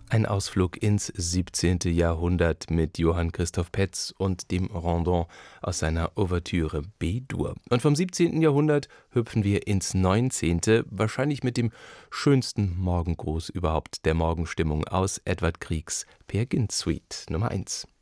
Ein Ausflug ins 17. Jahrhundert mit Johann Christoph Petz und dem Rondon aus seiner Ouvertüre B-Dur. Und vom 17. Jahrhundert hüpfen wir ins 19., wahrscheinlich mit dem schönsten Morgengruß überhaupt der Morgenstimmung aus Edvard Griegs Peer Gynt Suite Nummer 1.